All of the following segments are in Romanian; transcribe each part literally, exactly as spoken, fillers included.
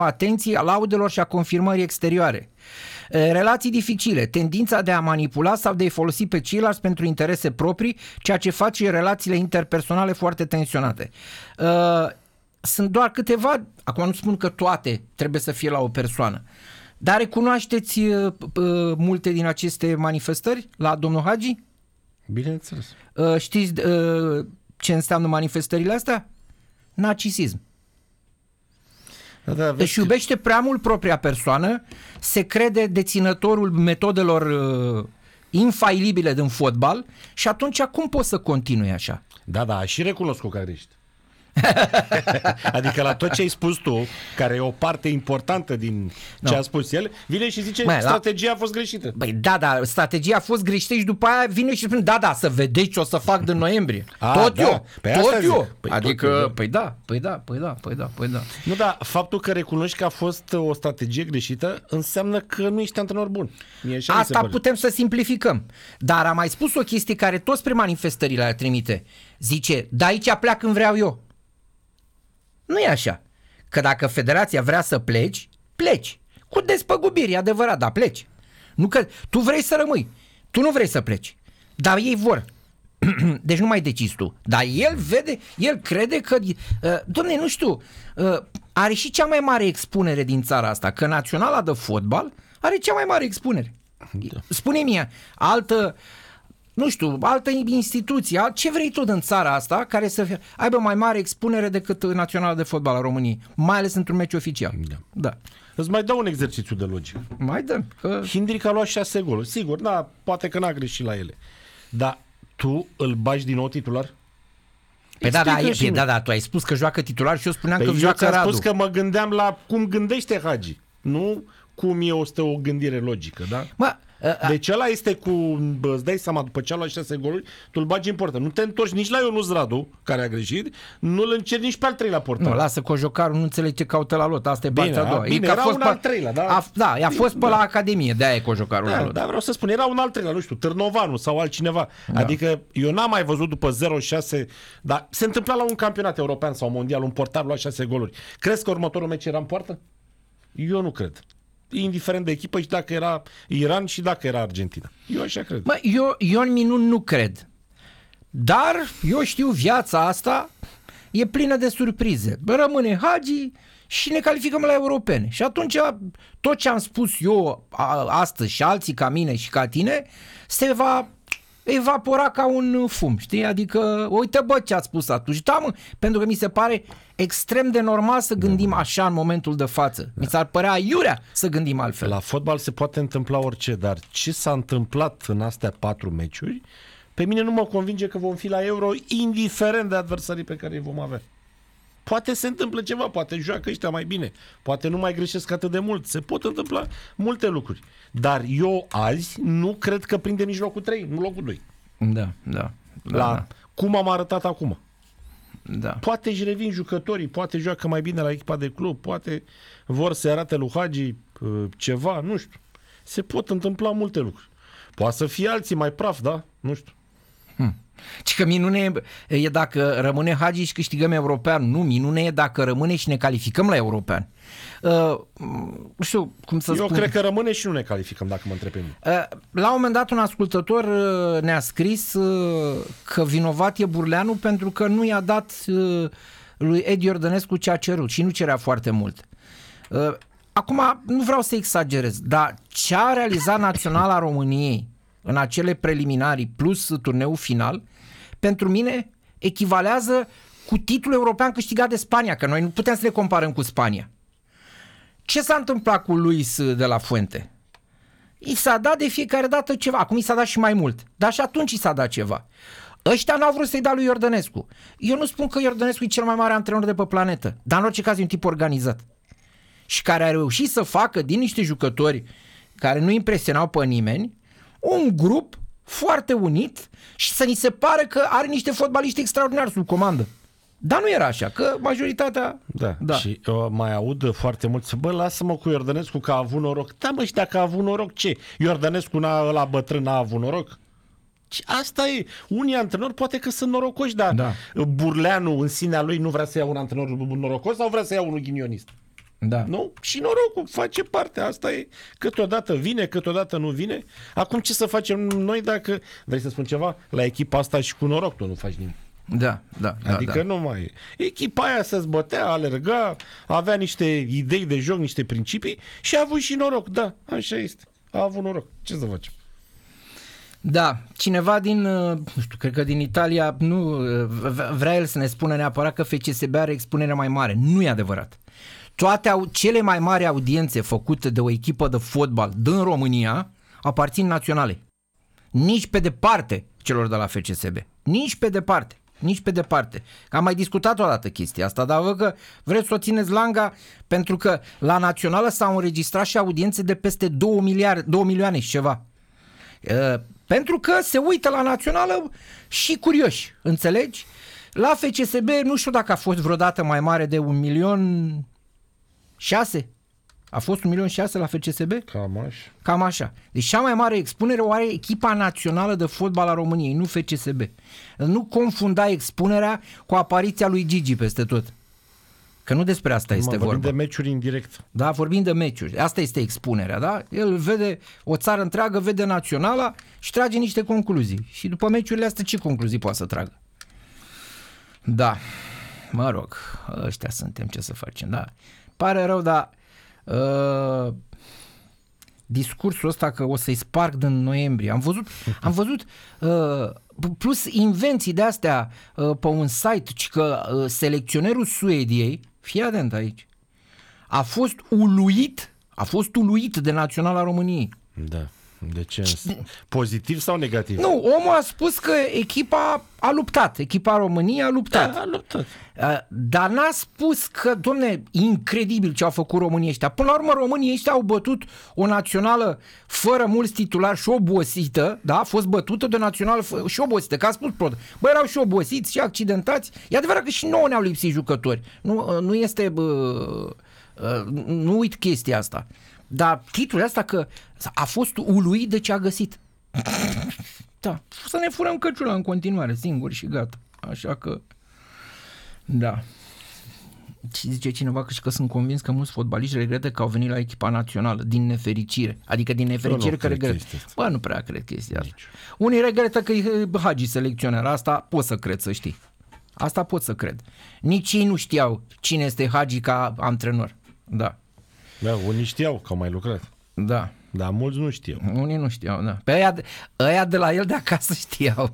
atenție a laudelor și a confirmării exterioare. Relații dificile, tendința de a manipula sau de a folosi pe ceilalți pentru interese proprii, ceea ce face relațiile interpersonale foarte tensionate. Sunt doar câteva, acum nu spun că toate trebuie să fie la o persoană, dar recunoașteți multe din aceste manifestări la domnul Hagi? Bineînțeles. Știți ce înseamnă manifestările astea? Narcisism. Da, da, își iubește prea mult propria persoană, se crede deținătorul metodelor uh, infailibile din fotbal și atunci cum poți să continui așa? Da, da, și recunosc că greșit. Adică la tot ce ai spus tu, care e o parte importantă din ce no. a spus el, vine și zice că strategia la... a fost greșită. Băi, da, da, strategia a fost greșită și după aia vine și spune, da, da, să vedeți ce o să fac din noiembrie. A, tot da. eu, păi tot eu. Păi adică, tot eu, păi da, păi da, păi da, păi da, păi da, păi da. Nu, da, faptul că recunoști că o strategie greșită înseamnă că nu ești antrenor bun. Asta putem să simplificăm. Dar am mai spus o chestie care toți spre manifestările le trimite. Zice, da, aici pleac când vreau eu. Nu e așa. Că dacă federația vrea să pleci, pleci. Cu despăgubiri, e adevărat, dar pleci. Nu că tu vrei să rămâi. Tu nu vrei să pleci. Dar ei vor. Deci nu mai decizi tu. Dar el vede, el crede că, uh, dom'le, nu știu, uh, are și cea mai mare expunere din țara asta. Că Naționala de Fotbal are cea mai mare expunere. Da. Spune-mi, altă... nu știu, altă instituție, ce vrei tu din țara asta care să fie, aibă mai mare expunere decât Naționala de Fotbal a României, mai ales într-un meci oficial. Da. Da. Îți mai dau un exercițiu de logică. Mai dă. Că... Hindrick a luat șase goluri. Sigur, da, poate că n-a greșit la ele. Dar tu îl bagi din nou titular? Pe da, da, e, da, da, tu ai spus că joacă titular și eu spuneam pe că joacă Radu. Eu spus că mă gândeam la cum gândește Hagi. Nu cum e o, o gândire logică, da? Mă, deci ăla este cu, bă, îți dai seama, după ce a luat șase goluri, tu îl bagi în portă. Nu te întorci nici la Ionuț Radu, care a greșit, nu îl încerci nici pe al treilea portar. Nu, lasă Cojocarul, nu înțelege ce caută la lot. Asta e bine, partea a doua. Bine, e era fost un al treilea, da? A, da, i-a fost pe da. la Academie, de-aia e Cojocarul da, la lot. Da, vreau să spun, era un al treilea, nu știu, Târnovanu sau altcineva. Da. Adică eu n-am mai văzut după zero șase, dar se întâmpla la un campionat european sau mondial, un portar lua șase goluri. Crezi că următorul meci era în poartă? Eu nu cred. Indiferent de echipă și dacă era Iran și dacă era Argentina. Eu așa cred. Mă, eu, eu în minuni nu cred. Dar eu știu, viața asta e plină de surprize. Rămâne Hagi și ne calificăm la europene. Și atunci tot ce am spus eu astăzi și alții ca mine și ca tine se va evapora ca un fum, știi? Adică, uite bă ce ați spus atunci. Da, mă, pentru că mi se pare extrem de normal să gândim da. așa în momentul de față. Da. Mi s-ar părea iurea să gândim altfel. La fotbal se poate întâmpla orice, dar ce s-a întâmplat în astea patru meciuri, pe mine nu mă convinge că vom fi la Euro, indiferent de adversarii pe care îi vom avea. Poate se întâmplă ceva, poate joacă ăștia mai bine, poate nu mai greșesc atât de mult, se pot întâmpla multe lucruri. Dar eu azi nu cred că prindem nici locul trei, nu locul doi. Da, da. da la da. cum am arătat acum. Da. Poate își revin jucătorii, poate joacă mai bine la echipa de club, poate vor să arate lui Hagi ceva, nu știu. Se pot întâmpla multe lucruri. Poate să fie alții mai praf, da? Nu știu. Hmm. Și că minune e dacă rămâne Hagi și câștigăm european. Nu, minune e dacă rămâne și ne calificăm la european. Uh, nu știu cum să Eu spun. Eu cred că rămâne și nu ne calificăm, dacă mă întreb pe mine. Uh, la un moment dat un ascultător uh, ne-a scris uh, că vinovat e Burleanu pentru că nu i-a dat uh, lui Edi Iordănescu ce a cerut și nu cerea foarte mult. Uh, acum nu vreau să exagerez, dar ce a realizat Naționala României în acele preliminarii plus turneul final, pentru mine echivalează cu titlul european câștigat de Spania, că noi nu putem să le comparăm cu Spania. Ce s-a întâmplat cu Luis de la Fuente? I s-a dat de fiecare dată ceva, acum i s-a dat și mai mult, dar și atunci i s-a dat ceva. Ăștia n-au vrut să-i dea lui Iordănescu. Eu nu spun că Iordănescu e cel mai mare antrenor de pe planetă, dar în orice caz e un tip organizat și care a reușit să facă din niște jucători care nu impresionau pe nimeni un grup foarte unit și să ni se pare că are niște fotbaliști extraordinari sub comandă. Dar nu era așa, că majoritatea... Da, da. Și uh, mai aud foarte mulți, bă, lasă-mă cu Iordănescu că a avut noroc. Da, mă, și dacă a avut noroc, ce? Iordănescu n-a, ăla bătrân n-a avut noroc? Asta e. Unii antrenori poate că sunt norocoși, dar da. Burleanu în sinea lui nu vrea să ia un antrenor norocos sau vrea să ia unul ghinionist? Da. Nu? Și norocul face parte. Asta e. Câteodată vine, câteodată nu vine. Acum ce să facem noi dacă... Vrei să spun ceva? La echipa asta și cu noroc tu nu faci nimic. Da, da, Adică da, nu mai e. Echipa aia se zbătea, alerga, avea niște idei de joc, niște principii și a avut și noroc. Da, așa este. A avut noroc. Ce să facem? Da, cineva din, nu știu, cred că din Italia, nu vrea el să ne spună neapărat că F C S B are expunerea mai mare. Nu e adevărat. Toate au, cele mai mari audiențe făcute de o echipă de fotbal din România aparțin naționale. Nici pe departe celor de la F C S B. Nici pe departe. Nici pe departe. Am mai discutat o dată chestia asta, dar văd că vreți să o țineți langa, pentru că la națională s-au înregistrat și audiențe de peste două miliarde, două milioane și ceva. Uh, pentru că se uită la națională și curioși, înțelegi? La F C S B nu știu dacă a fost vreodată mai mare de un milion șase. A fost un milion șase la F C S B? Cam așa. Cam așa. Deci cea mai mare expunere o are echipa națională de fotbal a României, nu F C S B. Nu confunda expunerea cu apariția lui Gigi peste tot. Că nu despre asta este vorba. Vorbim de meciuri în direct. Da, vorbim de meciuri. Asta este expunerea, da? El vede, o țară întreagă vede naționala și trage niște concluzii. Și după meciurile astea ce concluzii poate să tragă? Da, mă rog, ăștia suntem, ce să facem, da. Pare rău, dar uh, discursul ăsta că o să-i sparg din noiembrie. Am văzut, am văzut uh, plus invenții de astea uh, pe un site, ci că uh, selecționerul Suediei, fii atent aici, a fost uluit, a fost uluit de Naționala României. Da. De ce? Pozitiv sau negativ? Nu, omul a spus că echipa a luptat, echipa României a luptat. Da, a luptat. Dar n-a spus că, domne, incredibil ce au făcut românii ăștia. Până la urmă, românii ăștia au bătut o națională fără mulți titulari și obosită, da? A fost bătută de o națională și obosită, că a spus Prod. Bă, erau și obosiți și accidentați. E adevărat că și nouă ne-au lipsit jucători. Nu, nu este... Bă, nu uit chestia asta. Dar titlul ăsta că a fost uluit de ce a găsit. Da, să ne furăm căciula în continuare, singuri și gata. Așa că, da. Și zice cineva că și că sunt convins că mulți fotbaliști regretă că au venit la echipa națională din nefericire. Adică din nefericire nu, că regretă. Bă, nu prea cred chestia asta. Unii regretă că e Hagi selecționer. Asta pot să cred, să știi. Asta pot să cred. Nici ei nu știau cine este Hagi ca antrenor. Da. Da, unii știau că au mai lucrat. Da. Dar mulți nu știau. Unii nu știau, da. Pe aia, aia de la el de acasă știau.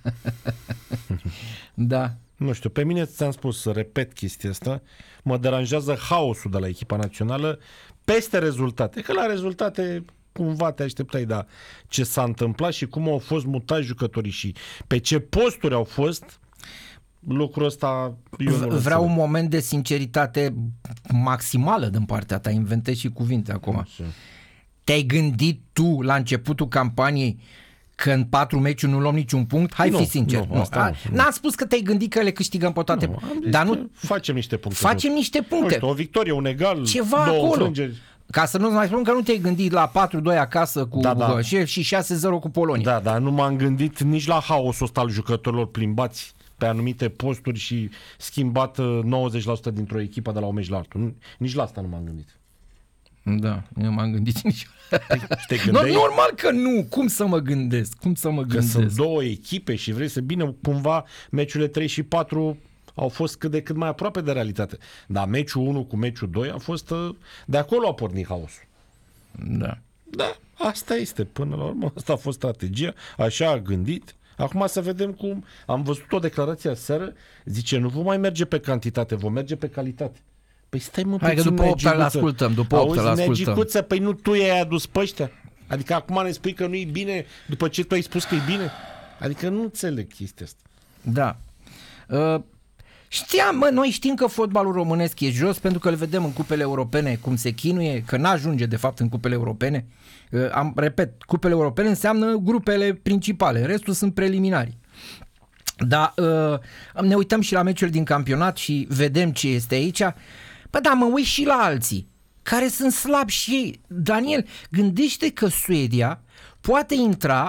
Da. Nu știu, pe mine ți-am spus să repet chestia asta, mă deranjează haosul de la echipa națională peste rezultate. Că la rezultate cumva te așteptai, dar ce s-a întâmplat și cum au fost mutați jucătorii și pe ce posturi au fost, lucrul ăsta eu nu vreau un moment de sinceritate maximală din partea ta, inventezi și cuvinte acum. Așa. Te-ai gândit tu la începutul campaniei că în patru meciuri nu luăm niciun punct? Hai nu, fi sincer. Nu, nu. Nu. N-am spus că te-ai gândit că le câștigăm pe toate. Nu, dar nu facem niște puncte. Facem niște puncte. Nu știu, o victorie, un egal, ceva două acolo. Înfrângeri. Ca să nu mai spun că nu te-ai gândit la patru doi acasă cu da, da. șef și șase zero cu Polonia. Da, dar nu m-am gândit nici la haosul ăsta al jucătorilor plimbați pe anumite posturi și schimbat nouăzeci la sută dintr-o echipă de la un meci la altul. Nici la asta nu m-am gândit. Da, eu m-am gândit nici. Te gândeai? Normal că nu. Cum să mă gândesc? Cum să mă gândesc? Că sunt două echipe și vrei să bine, cumva meciurile trei și patru au fost cât de cât mai aproape de realitate. Dar meciul unu cu meciul doi a fost, de acolo a pornit haosul. Da. Da, asta este până la urmă. Asta a fost strategia, așa a gândit. Acum să vedem cum... Am văzut o declarație aseară, zice, nu vom mai merge pe cantitate, vom merge pe calitate. Păi stai mă Hai puțin, că după opt îl ascultăm, după opt îl ascultăm. Păi nu tu i-ai adus pe ăștia? Adică acum ne spui că nu-i bine după ce tu ai spus că e bine? Adică nu înțeleg chestia asta. Da. Uh, știam, mă, noi știm că fotbalul românesc e jos pentru că îl vedem în cupele europene cum se chinuie, că n-ajunge de fapt în cupele europene. Uh, am, repet, cupele europene înseamnă grupele principale, restul sunt preliminari. Dar uh, ne uităm și la meciuri din campionat și vedem ce este aici. Păi da, mă uit și la alții care sunt slabi și ei. Daniel, gândește că Suedia poate intra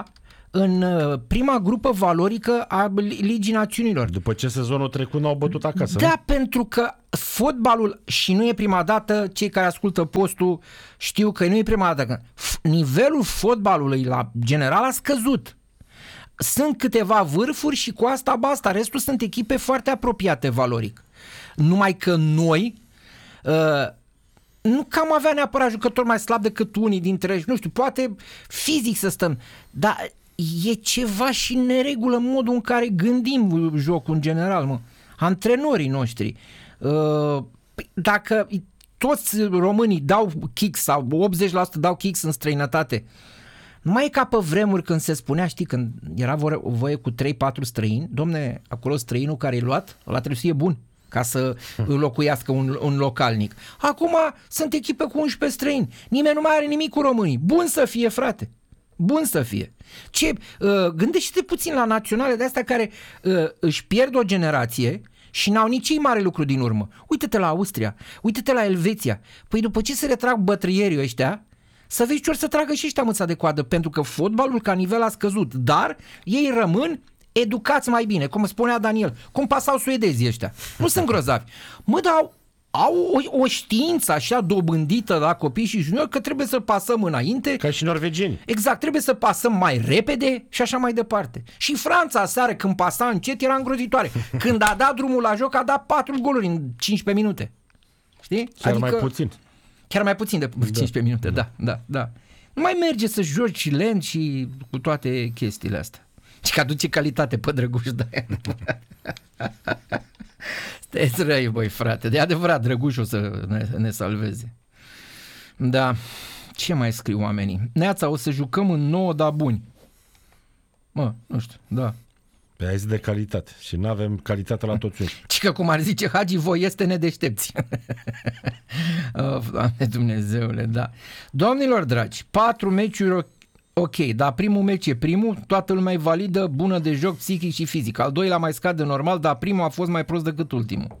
în prima grupă valorică a Ligii Națiunilor. După ce sezonul trecut n-au bătut acasă, Da, nu? pentru că fotbalul, și nu e prima dată, cei care ascultă postul știu că nu e prima dată, că nivelul fotbalului la general a scăzut. Sunt câteva vârfuri și cu asta basta, restul sunt echipe foarte apropiate valoric. Numai că noi uh, nu cam avea neapărat jucători mai slabi decât unii dintre, nu știu, poate fizic să stăm, dar e ceva și în neregulă în modul în care gândim jocul în general, mă. Antrenorii noștri. Uh, dacă toți românii dau kicks sau optzeci la sută dau kicks în străinătate, nu mai e ca pe vremuri când se spunea, știi, când era voie cu trei patru străini, domne, acolo străinul care e luat, ăla trebuie să fie bun ca să înlocuiască un, un localnic. Acum sunt echipe cu unsprezece străini. Nimeni nu mai are nimic cu românii. Bun să fie, frate. Bun să fie. Ce, uh, gândește-te puțin la naționale de astea care uh, își pierd o generație și n-au nici ei mare lucru din urmă. Uite-te la Austria, uite-te la Elveția. Păi după ce se retrag bătrâierii ăștia, să vezi ce ori să tragă și ăștia mâța de coadă, pentru că fotbalul ca nivel a scăzut, dar ei rămân educați mai bine, cum spunea Daniel, cum pasau suedezii ăștia. Nu sunt grozavi. Mă, dar au, au o, o știință așa dobândită la copii și juniori că trebuie să pasăm înainte. Ca și norvegieni. Exact, trebuie să pasăm mai repede și așa mai departe. Și Franța aseară când pasa încet era îngrozitoare. Când a dat drumul la joc a dat patru goluri în cincisprezece minute. Știi? Chiar adică, mai puțin. Chiar mai puțin de cincisprezece minute, da, da, da. Nu mai merge să joci lent și cu toate chestiile astea. Și că aduce calitate pe Drăguș, da. Stai-ți răi, băi, frate. De adevărat, Drăguș o să ne, ne salveze. Da. Ce mai scriu oamenii? Neața, o să jucăm în nouă, dar buni. Mă, nu știu, da. Pe aia de calitate. Și nu avem calitate la toți unii. Și că, cum ar zice Hagi, voi este nedeștepți. Oh, Doamne Dumnezeule, da. Domnilor dragi, patru meciuri ok, dar primul meci e primul, toată lumea e validă, bună de joc psihic și fizic. Al doilea mai scade normal, dar primul a fost mai prost decât ultimul.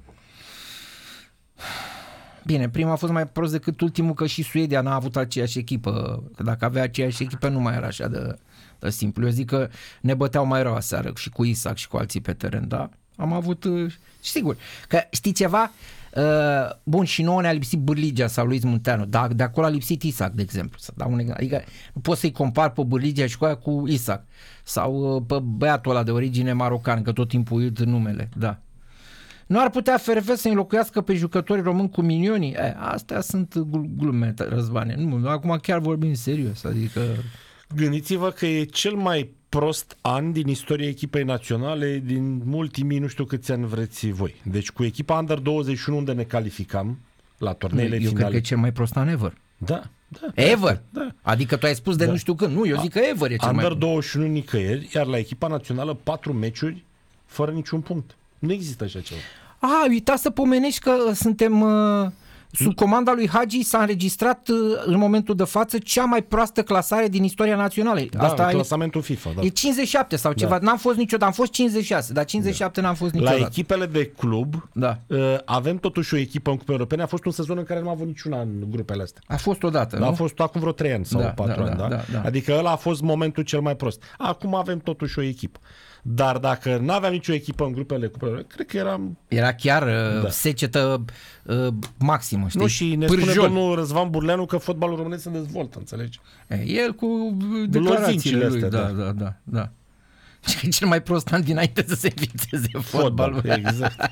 Bine, primul a fost mai prost decât ultimul, că și Suedia n-a avut aceeași echipă. Că dacă avea aceeași echipă nu mai era așa de, de simplu. Eu zic că ne băteau mai rău aseară și cu Isaac și cu alții pe teren, da? Am avut, sigur, că știi ceva? Uh, bun, și nouă ne-a lipsit Bârligea sau Luis Munteanu, dar de acolo a lipsit Isaac, de exemplu. Să dau un, adică nu poți să-i compar pe Bârligea și cu aia cu Isaac sau uh, pe băiatul ăla de origine marocan, că tot timpul uit numele, da. Nu ar putea F R F să înlocuiască pe jucătorii români cu minionii? E, astea sunt glume, Răzvane. Nu, acum chiar vorbim serios, adică... Gândiți-vă că e cel mai prost an din istoria echipei naționale din ultimii nu știu câți ani vreți voi. Deci cu echipa Under douăzeci și unu unde ne calificam la torneele eu finale. Eu cred că e cel mai prost an ever. Da, da. Ever? Da. Adică tu ai spus de da. nu știu când. Nu, eu zic că ever e cel Under mai... douăzeci și unu nicăieri, iar la echipa națională patru meciuri fără niciun punct. Nu există așa ceva. A, uita să pomenești că suntem... Uh... Sub comanda lui Hagi s-a înregistrat în momentul de față cea mai proastă clasare din istoria națională. Da, asta clasamentul FIFA. Da. E cincizeci și șapte sau ceva. Da. N-am fost niciodată. Am fost cincizeci și șase, dar cincizeci și șapte da. N-am fost niciodată. La echipele de club da. avem totuși o echipă în Cupe Europene. A fost un sezon în care nu am avut niciuna în grupele astea. A fost odată, da, nu? A fost acum vreo trei ani sau da, patru da, ani. Da, da, da, da. Adică ăla a fost momentul cel mai prost. Acum avem totuși o echipă. Dar dacă n-aveam nicio echipă în grupele Cupe Europene, cred că eram... Era chiar da. secetă uh, maximă, știi? Nu, și ne Pârjol. spune domnul Răzvan Burleanu că fotbalul românesc se dezvoltă, înțelegi? El cu declarațiile lui, astea, da, da, da, da, da. Și că e cel mai prost an dinainte să se înființeze fotbalul. Fotbal, exact.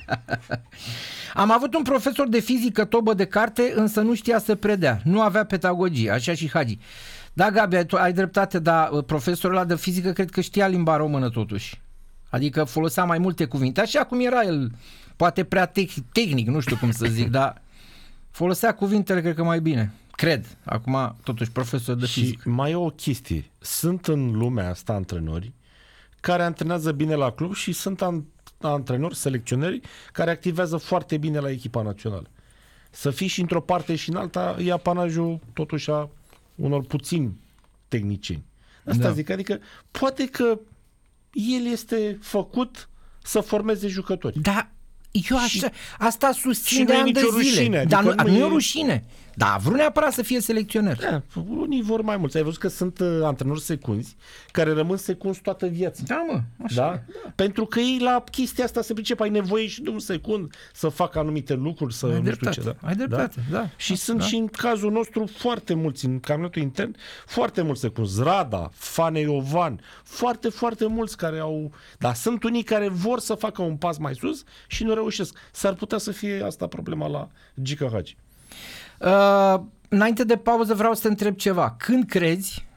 Am avut un profesor de fizică tobă de carte, însă nu știa să predea. Nu avea pedagogie, așa și Hagi. Da, Gabi, tu ai dreptate, dar profesorul ăla de fizică cred că știa limba română totuși. Adică folosea mai multe cuvinte, așa cum era el, poate prea te- tehnic, nu știu cum să zic, dar folosea cuvintele cred că mai bine. Cred, acum totuși profesor de fizică. Și mai e o chestie, sunt în lumea asta antrenori care antrenează bine la club și sunt antrenori, selecționeri care activează foarte bine la echipa națională. Să fii și într-o parte și în alta e apanajul totuși a unor puțini tehnicieni. Asta da. zic, adică poate că el este făcut să formeze jucători. Da, Eu așa, asta susțin de nu e ani de nicio zile. rușine, Dar adică nu, nu nu e e- rușine. Dar a vrut neapărat să fie selecționer. Da, unii vor mai mulți. Ai văzut că sunt uh, antrenori secunzi care rămân secunzi toată viața. Da, mă, așa. Da? Da? Pentru că ei la chestia asta se pricep, ai nevoie și de un secund să facă anumite lucruri, să Ai nu dreptate, știu ce. Da? ai dreptate, da. Și Da, sunt da. și în cazul nostru foarte mulți, în campionatul intern, foarte mulți secunzi. Rada, Fane Iovan, foarte, foarte mulți care au... Dar sunt unii care vor să facă un pas mai sus și nu reușesc. S-ar putea să fie asta problema la Gică Hagi. Uh, înainte de pauză vreau să te întreb ceva. Când crezi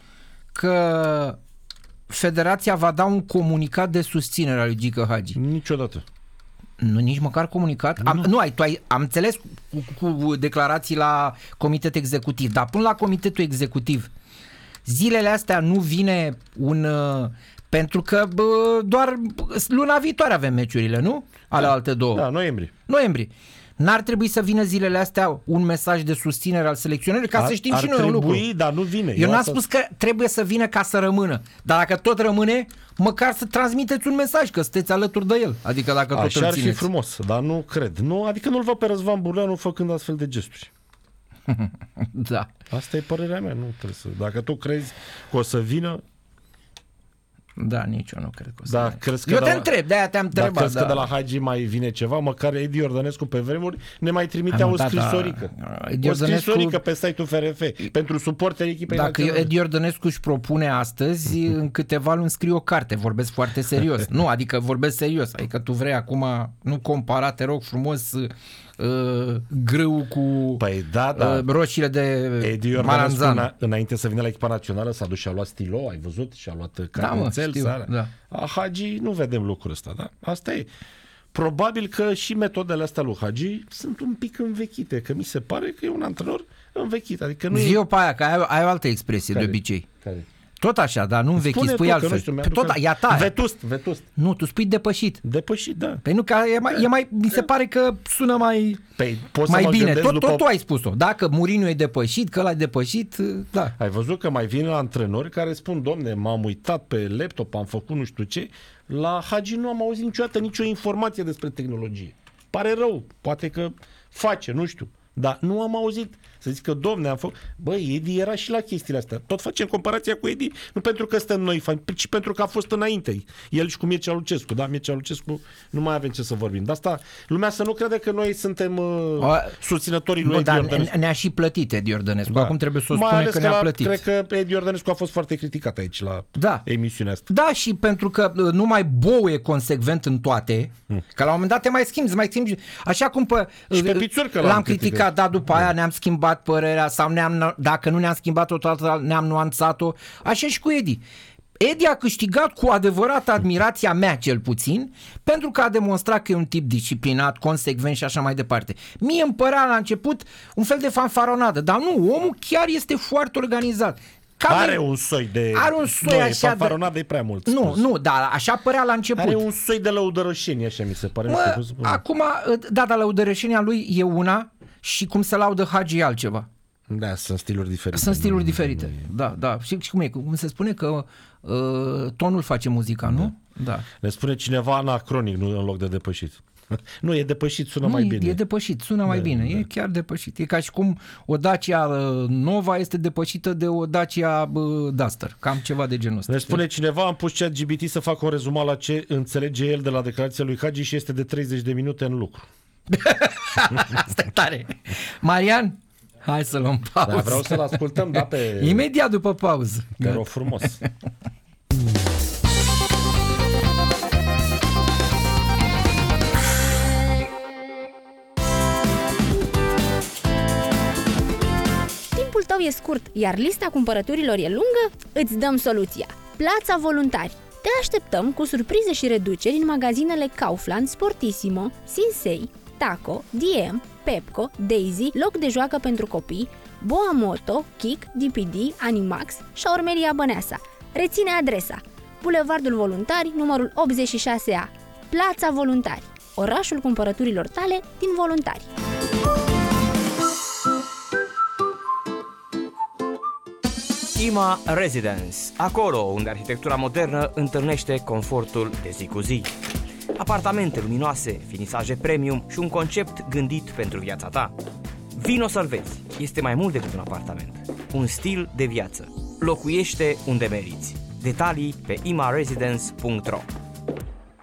că Federația va da un comunicat de susținere a lui Gică Hagi? Niciodată. Nu, nici măcar comunicat? Am, nu, ai, tu ai, am înțeles cu, cu declarații la comitet executiv, dar până la comitetul executiv, zilele astea nu vine un... Uh, pentru că bă, doar luna viitoare avem meciurile, nu? Ale da, alte două. Da, noiembrie. Noiembrie. N-ar trebui să vină zilele astea un mesaj de susținere al selecționerului ca ar, să știm ar și noi un lucru. Ar trebui, dar nu vine. Eu n-am asta... spus că trebuie să vină ca să rămână. Dar dacă tot rămâne, măcar să transmiteți un mesaj că sunteți alături de el. Adică dacă tot Așa îl ar fi țineți. frumos, dar nu cred. Nu, adică nu-l văd pe Răzvan Burleanu făcând astfel de gesturi. Da. Asta e părerea mea, nu trebuie să... Dacă tu crezi că o să vină... Da, nici eu nu cred că o să Da, vină. crezi că Eu de te la- întreb, de-aia te-am Dar întrebat. crezi că de la Hagi mai vine ceva? Măcar Edi Iordănescu pe vremuri ne mai trimitea Hai, mă, o da, da. scrisorică. Edi O Iordănescu- scrisorică pe site-ul F R F pentru suporterii echipei Dacă naționale. Edi Iordănescu își propune astăzi, în câteva luni scriu o carte, vorbesc foarte serios. Nu, adică vorbesc serios. Adică tu vrei acum, nu compara, te rog frumos, uh, grâu cu Păi da, da. uh, roșiile de Edi Iordănescu, Maranzan. îna- înainte să vină la echipa națională, s-a dus și a luat stilo, ai văzut? Și a luat carnețel, știu, sarea. da. A Hagi nu vedem lucrul ăsta, da? Asta e. Probabil că și metodele astea lui Hagi sunt un pic învechite, că mi se pare că e un antrenor învechit. Adică nu Zi e... eu pe aia, că ai, ai o altă expresie Care? de obicei. Care? Tot așa, dar nu învechi, Spune spui tu, că altfel. nu știu, Pe tot, mi-aduc- e a ta. Vetust, vetust. Nu, tu spui depășit. Depășit, da. Păi nu, că e mai, e mai, mi se pare că sună mai, Păi, poți mai să mă bine. gândesc Tot, după... tot tu ai spus-o. Dacă Mourinho e depășit, că ăla e depășit, da. Ai văzut că mai vin antrenori care spun, domne, m-am uitat pe laptop, am făcut nu știu ce. La Hagi nu am auzit niciodată nicio informație despre tehnologie. Pare rău, poate că face, nu știu. Dar nu am auzit să zic că, domne, am făcut... Băi, Edi era și la chestiile astea. Tot facem comparația cu Edi, nu pentru că suntem noi fani, ci pentru că a fost înainte. El și cu Mircea Lucescu, da? Mircea Lucescu, nu mai avem ce să vorbim. De asta, lumea să nu crede că noi suntem uh, O, susținătorii lui Nu, Edi dar Iordănescu. ne-a și plătit Edi Iordănescu. Da. Acum trebuie să o Mai spune ales că ne-a la- plătit. Cred că Edi Iordănescu a fost foarte criticat aici la Da. emisiunea asta. Da, și pentru că uh, numai Bou e consecvent în toate, hmm. că la un moment dat te mai schimbi, mai schimbi. Așa cum pe, Și pe uh, Pițurcă l-am l-am criticat, criticat. dar după aia ne-am schimbat părerea sau ne-am, dacă nu ne-am schimbat-o toată, ne-am nuanțat-o. Așa și cu Edi. Edi a câștigat cu adevărat admirația mea, cel puțin, pentru că a demonstrat că e un tip disciplinat, consecvent și așa mai departe. Mie îmi părea la început un fel de fanfaronadă, dar nu, omul chiar este foarte organizat. Cam Are e- un soi de... Are un soi nu, așa e fanfaronat, e prea mult Nu, spus. nu, dar așa părea la început. Are un soi de lăudărășenie, așa mi se pare. nu știu cum Mă, să spun. acum, da, dar lăudărășenia lui e una și cum se laudă Hagi e altceva. Da, sunt stiluri diferite. Sunt stiluri Nu- diferite. nu e- Da, da. Și, și cum e? Cum se spune că uh, tonul face muzica, nu? Da. Ne spune cineva anacronic, nu în loc de depășit. Nu, e depășit, sună Nu, mai e, bine. e depășit, sună mai Da, bine, da. e chiar depășit. E ca și cum o Dacia uh, Nova este depășită de o Dacia uh, Duster, cam ceva de genul ăsta. Ne spune cineva, am pus ChatGPT să facă un rezumat la ce înțelege el de la declarația lui Hagi și este de treizeci de minute în lucru. Asta e tare. Marian, hai să luăm pauză. Da, vreau să-l ascultăm, da, pe... Imediat după pauză. Te rog frumos. Timpul tău e scurt, iar lista cumpărăturilor e lungă? Îți dăm soluția. Plața Voluntari. Te așteptăm cu surprize și reduceri în magazinele Kaufland, Sportissimo, Sinsei, Taco, D M, Pepco, Daisy, Loc de joacă pentru copii, Boa Moto, Kik, D P D, Animax, Șaurmeria Băneasa. Reține adresa: Bulevardul Voluntari, numărul optzeci și șase A. Plața Voluntari. Orașul cumpărăturilor tale din Voluntari. Ima Residence, acolo unde arhitectura modernă întâlnește confortul de zi cu zi. apartamente luminoase, finisaje premium și un concept gândit pentru viața ta. Vino să-l vezi. Este mai mult decât un apartament. Un stil de viață. Locuiește unde meriți. Detalii pe imaresidence punct ro.